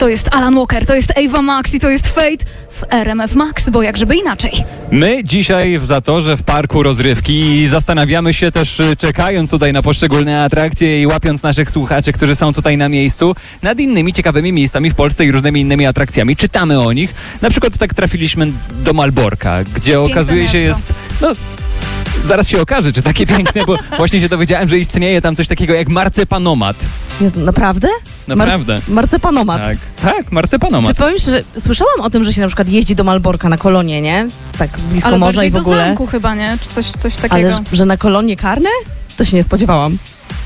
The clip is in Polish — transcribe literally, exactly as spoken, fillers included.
To jest Alan Walker, to jest Ava Max i to jest Fate w R M F Max, bo jak żeby inaczej. My dzisiaj w Zatorze w Parku Rozrywki i zastanawiamy się też, czekając tutaj na poszczególne atrakcje i łapiąc naszych słuchaczy, którzy są tutaj na miejscu, nad innymi ciekawymi miejscami w Polsce i różnymi innymi atrakcjami. Czytamy o nich. Na przykład tak trafiliśmy do Malborka, gdzie Piękne okazuje się miasto. jest... No, zaraz się okaże, czy takie piękne, bo właśnie się dowiedziałem, że istnieje tam coś takiego jak marcepanomat. Jezu, naprawdę? Naprawdę. Marce- marcepanomat. Tak, tak, marcepanomat. Czy powiem szczerze, słyszałam o tym, że się na przykład jeździ do Malborka na kolonie, nie? Tak blisko Ale morza bardziej i w do ogóle. zamku chyba, nie? Czy coś, coś takiego. Ale że na kolonie karne? To się nie spodziewałam.